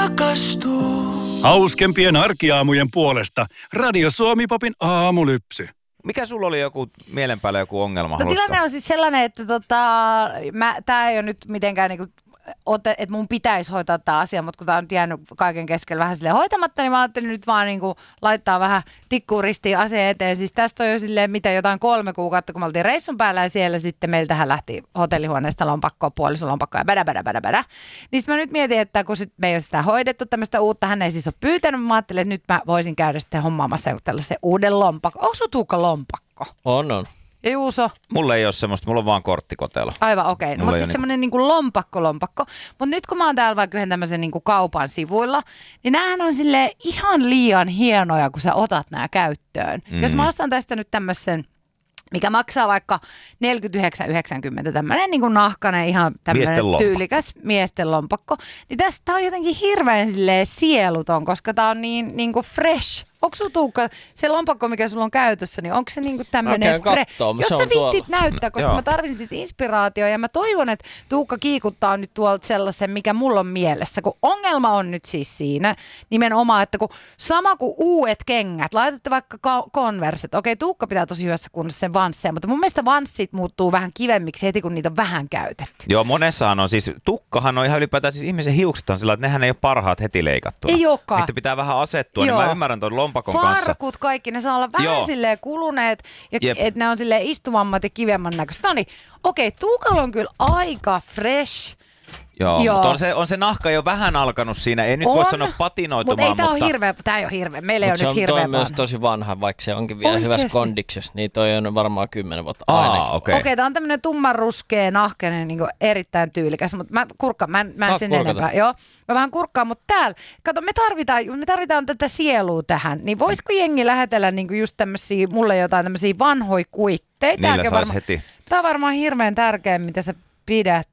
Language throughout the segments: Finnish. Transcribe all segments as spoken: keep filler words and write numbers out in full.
rakastuu. Hauskempien arkiaamujen puolesta Radio Suomi-popin aamulypsy. Mikä sulla oli joku mielen päällä joku ongelma? No tilanne on siis sellainen, että tota, mä, tää ei ole nyt mitenkään niinku, että mun pitäisi hoitaa tämä asia, mutta kun tää on nyt jäänyt kaiken keskellä vähän silleen hoitamatta, niin mä ajattelin nyt vaan niinku laittaa vähän tikkuun ristiin asian eteen. Siis tästä on jo silleen mitä jotain kolme kuukautta, kun me oltiin reissun päällä ja siellä sitten meiltähän lähti hotellihuoneesta lompakkoa, puolisolompakkoa ja bädä, bädä, bädä, bädä. Niin sitten mä nyt mietin, että kun sit me ei ole sitä hoidettu tämmöistä uutta, hän ei siis ole pyytänyt, mä ajattelin, että nyt mä voisin käydä sitten hommaamassa joku tällaisen uuden lompakko. Onko sun Tuukka lompakko? On, on. Ja Juuso? Mulla ei ole semmoista, mulla on vaan korttikotelo. Aivan okei. Okay. Mutta siis semmoinen niinku lompakko lompakko. Mutta nyt kun mä oon täällä vaikka yhden tämmöisen niinku kaupan sivuilla, niin näähän on silleen ihan liian hienoja, kun sä otat nää käyttöön. Mm. Jos mä ostan tästä nyt tämmöisen, mikä maksaa vaikka neljäkymmentäyhdeksän yhdeksänkymmentä, tämmöinen niin kuin nahkainen, ihan tämmöinen tyylikäs miesten lompakko, niin tästä on jotenkin hirveän silleen sieluton, koska tää on niin, niin kuin fresh. Onko sulla Tuukka, se lompakko, mikä sulla on käytössä, niin onko se niinku tämmöinen fresh? Jos sä vittit näyttää, koska no, mä tarvitsin sit inspiraatioa ja mä toivon, että Tuukka kiikuttaa nyt tuolta sellaisen, mikä mulla on mielessä. Kun ongelma on nyt siis siinä nimenomaan, että kun sama kuin uudet kengät, laitatte vaikka Converset. Okei, Tuukka pitää tosi hyvässä kunnossa sen vansseen, mutta mun mielestä vanssit muuttuu vähän kivemmiksi heti, kun niitä on vähän käytetty. Joo, monessahan on siis, tukkahan on ihan ylipäätään, siis ihmisen hiukset on sillä, että nehän ei ole parhaat heti leikattuna. Ei olekaan. Niitä pitää vähän asettua, Joo. niin mä ymmärrän tuon lompakon Farkut, kanssa. kaikki, ne saa olla vähän Joo. silleen kuluneet, ja että ne on silleen istuvammat ja kivemman näköistä. No niin, okei, Tuukalla on kyllä aika fresh. Joo, Joo. mutta on se, on se nahka jo vähän alkanut siinä, ei nyt on, voi sanoa patinoitumaan. Mut ei mutta ei tämä ole hirveä, tämä ei ole hirveä, meillä ei ole nyt hirveä vanha. Mutta se on myös tosi vanha, vaikka se onkin vielä Oikeasti. hyvässä kondiksessa, niin toi on varmaan kymmenen vuotta ainakin. Okei, okay. okay, tämä on tämmöinen tummanruskea, nahkeinen, niin erittäin tyylikäs, mutta mä kurkkaan, mä en, mä en sen kurkata. enempää. Joo, mä vähän kurkkaan, mutta täällä, kato, me tarvitaan, me tarvitaan tätä sielua tähän, niin voisiko jengi lähetellä niin just tämmöisiä, mulle jotain tämmöisiä vanhoja kuitteita? Niillä saisi varma, heti. Tämä on varmaan hirveän tärkeä, mitä sä pidät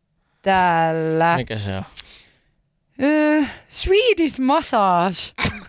täällä. Mikä se on? Uh, Swedish massage.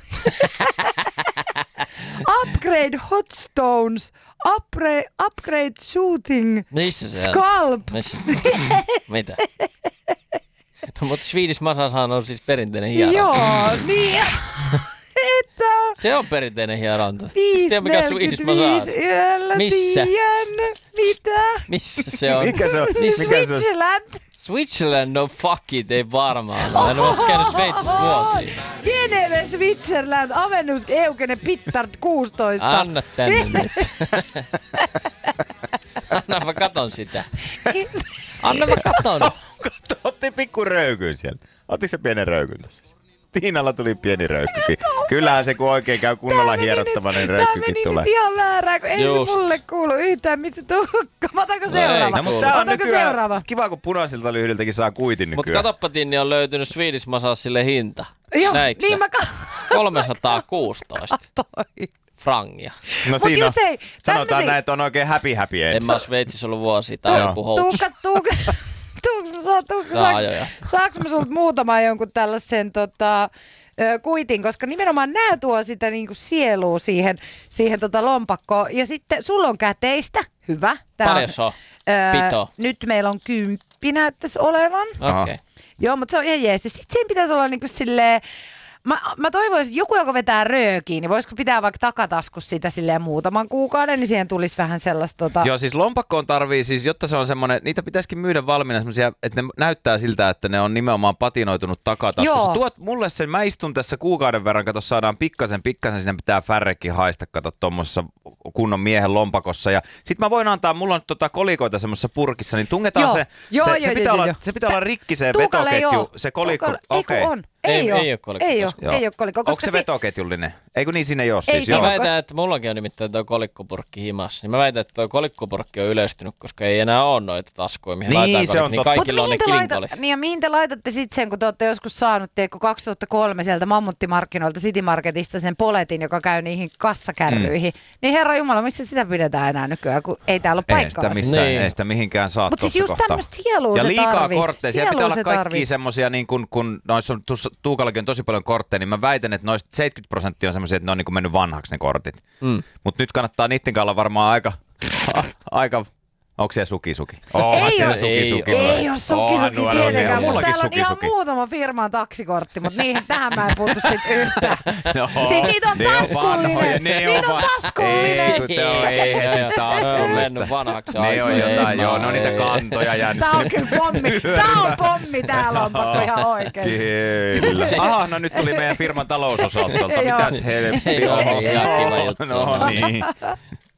Upgrade hot stones. Upgrade, upgrade shooting. Missä se Scalp. Missä? Mitä? No, mutta Swedish massagehan on siis perinteinen hieronta. Joo, niin. Että se on perinteinen hieronta. viisi neljäkymmentäviisi yöllä Missä? Tiedän. Mitä? Missä se on? Mikä se on? Niin Switzerland. Switzerland, no fuck it, ei varmaan. Mä en ole käynyt Sveitsissä vuosia. Geneve, Switzerland, Avennus, Eukene, Pittard, kuusitoista. Anna tänne nyt. Anna mä katon sitä. Anna mä katon. Otti pikku röykyn sieltä. Ottiko se pienen röykyn tossa? Tiinalla tuli pieni röykkykin. Kyllähän se, kun oikein käy kunnolla hierottava, niin röykkykin tulee. Tämä meni ihan väärää, kun ei Just. se mulle kuulu yhtään, missä Tuukka. Mä otanko no seuraava? No, mutta tää on nykyään kiva, kun punaisilta lyhdiltäkin saa kuitin nykyään. Mutta katoppa, Tinni, on löytynyt Swedish Massagelle hinta. Joo, Näiksä? Niin mä kolmesataakuusitoista frangia. No siinä on, ei, sanotaan näin, että on oikein happy happy end. En mä Sveitsissä ollut vuosia tai joku houtsu. Tuukka, Tuukka. Tuukka, saa, tuukka, saaks, saaks mä sulta muutaman jonkun tällaisen tota, ö, kuitin, koska nimenomaan nää tuo sitä niinku sielua siihen, siihen tota lompakkoon. Ja sitten sulla on käteistä, hyvä. Paljon se on? Pito. Nyt meillä on kymppi näyttäisi olevan. Okei. Okay. Joo, mutta se on ihan jees. Sitten siinä pitäisi olla niinku silleen, Mä, mä toivoisin, että joku, joka vetää röökiin, niin voisiko pitää vaikka takataskus sitä silleen muutaman kuukauden, niin siihen tulisi vähän sellaista... Tota... Joo, siis lompakkoon tarvii siis, jotta se on semmoinen, niitä pitäisikin myydä valmiina semmoisia, että ne näyttää siltä, että ne on nimenomaan patinoitunut takataskussa. Tuot mulle sen, mä istun tässä kuukauden verran, kato saadaan pikkasen, pikkasen, sinne pitää färrekin haista, kato tuommoisessa kunnon miehen lompakossa. Ja sit mä voin antaa, mulla on tota kolikoita semmoisessa purkissa, niin tungetaan joo. se, joo, se, joo, se, joo, pitää joo, olla, joo. se pitää olla rikki se Tuukalle vetoketju, se kolikko. Okei. Okay. Ei, ei, ole. ei ole kolikko. Ei ole, ei ole kolikko. Onko se vetoketjullinen? Eikö niin siinä ei ole? Ei siis, se mä ole, väitän, koska... että mullakin on nimittäin tuo kolikkopurkki himassa. Niin mä väitän, että tuo kolikkopurkki on yleistynyt, koska ei enää ole noita taskuja, mihin niin, laitetaan se kolikko, niin kaikilla on ne kilinkolis. Niin ja mihin te laitatte sitten sen, kun te olette joskus saanut, teekö kaksituhattakolme sieltä mammuttimarkkinoilta City Marketista sen poletin, joka käy niihin kassakärryihin. Mm. Niin herra jumala, missä sitä pidetään enää nykyään, kun ei täällä ole paikkaa. Ei sitä, missään, niin. ei sitä mihinkään saa tuossa siis kohtaa. Mutta siis just tämmöistä sielua ja se liikaa tarvis. kortteja. Siellä pitää olla kaikkia semmosia, niin kun, kun noissa on, Tuukallakin on tosi paljon kortteja, niin mä väitän, että noista seitsemänkymmentä prosenttia on semmoisia, että ne on niin kuin mennyt vanhaksi ne kortit. Mm. Mutta nyt kannattaa niiden kanssa olla varmaan aika, aika Onko se suki-suki? Onhan siellä suki-suki. Ei ole suki-suki tietenkään, mutta täällä on ihan suki. muutama firman taksikortti, mutta niihin tähän mä en puutu sit yhtään. No, siis niitä on taskullinen. Niitä on taskullinen. Ei, kun te on, eihän se taskullista. on mennyt vanhaksi Ne aikaa. on jotain, Ei, joo, mä- ne on niitä ei. kantoja jäänyt Tää on sinne. kyllä pommi. Tää on pommi tää lompakko ihan oikein. Kyllä. Aha, no nyt tuli meidän firman talousosastolta. Joo. Mitäs helppi? Ei, no, ihan kiva juttu. No niin.